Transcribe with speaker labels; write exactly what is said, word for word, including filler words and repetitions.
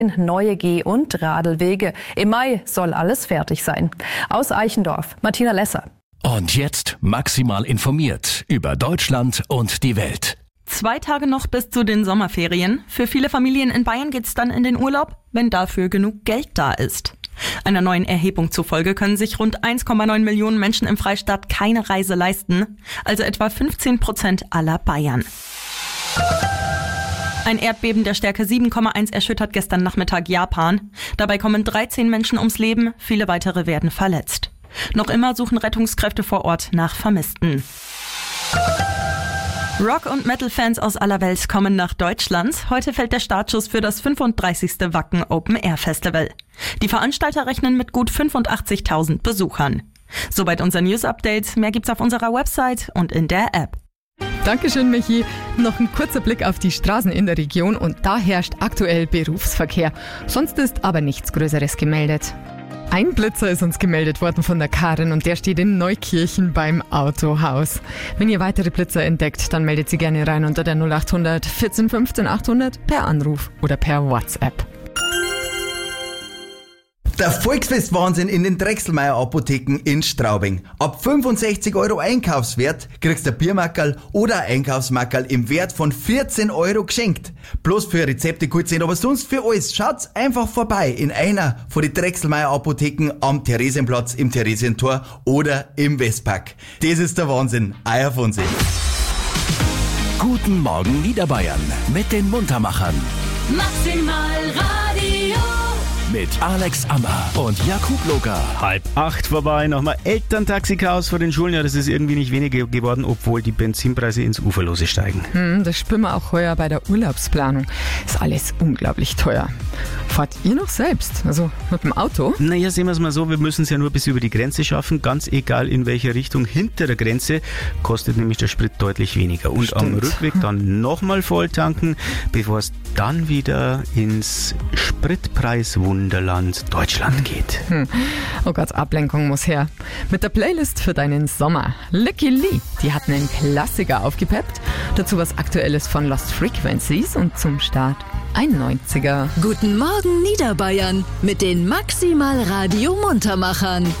Speaker 1: Neue Geh- und Radlwege. Im Mai soll alles fertig sein. Aus Eichendorf, Martina Lesser.
Speaker 2: Und jetzt maximal informiert über Deutschland und die Welt.
Speaker 3: Zwei Tage noch bis zu den Sommerferien. Für viele Familien in Bayern geht's dann in den Urlaub, wenn dafür genug Geld da ist. Einer neuen Erhebung zufolge können sich rund eins Komma neun Millionen Menschen im Freistaat keine Reise leisten, also etwa fünfzehn Prozent aller Bayern. Ein Erdbeben der Stärke sieben Komma eins erschüttert gestern Nachmittag Japan. Dabei kommen dreizehn Menschen ums Leben, viele weitere werden verletzt. Noch immer suchen Rettungskräfte vor Ort nach Vermissten. Rock- und Metal-Fans aus aller Welt kommen nach Deutschland. Heute fällt der Startschuss für das fünfunddreißigste Wacken Open Air Festival. Die Veranstalter rechnen mit gut fünfundachtzigtausend Besuchern. Soweit unser News-Update. Mehr gibt's auf unserer Website und in der App.
Speaker 4: Dankeschön, Michi. Noch ein kurzer Blick auf die Straßen in der Region und da herrscht aktuell Berufsverkehr. Sonst ist aber nichts Größeres gemeldet. Ein Blitzer ist uns gemeldet worden von der Karin und der steht in Neukirchen beim Autohaus. Wenn ihr weitere Blitzer entdeckt, dann meldet sie gerne rein unter der null acht hundert vierzehn fünfzehn achthundert per Anruf oder per WhatsApp.
Speaker 5: Der Volksfest-Wahnsinn in den Drechselmeier-Apotheken in Straubing. Ab fünfundsechzig Euro Einkaufswert kriegst du ein Biermackerl oder ein Einkaufsmackerl im Wert von vierzehn Euro geschenkt. Bloß für Rezepte kurz nicht, aber sonst für alles. Schaut's einfach vorbei in einer von den Drechselmeier-Apotheken am Theresienplatz, im Theresientor oder im Westpark. Das ist der Wahnsinn. Eier von sich.
Speaker 2: Guten Morgen Niederbayern mit den Muntermachern.
Speaker 6: Maximal Radio.
Speaker 2: Mit Alex Ammer und Jakub Locker.
Speaker 7: Halb acht vorbei, nochmal Elterntaxi-Chaos vor den Schulen. Ja, das ist irgendwie nicht weniger geworden, obwohl die Benzinpreise ins Uferlose steigen.
Speaker 4: Hm, das spüren wir auch heuer bei der Urlaubsplanung. Ist alles unglaublich teuer. Fahrt ihr noch selbst? Also mit dem Auto?
Speaker 7: Naja, sehen wir es mal so, wir müssen es ja nur bis über die Grenze schaffen. Ganz egal in welcher Richtung. Hinter der Grenze kostet nämlich der Sprit deutlich weniger. Und
Speaker 4: Stimmt.
Speaker 7: am Rückweg dann nochmal voll tanken, bevor es dann wieder ins Spritpreiswunderland Deutschland geht.
Speaker 4: Hm. Oh Gott, Ablenkung muss her. Mit der Playlist für deinen Sommer. Lucky Lee, die hat einen Klassiker aufgepeppt. Dazu was Aktuelles von Lost Frequencies und zum Start ein neunziger.
Speaker 6: Guten Morgen Niederbayern mit den Maximal Radio Muntermachern.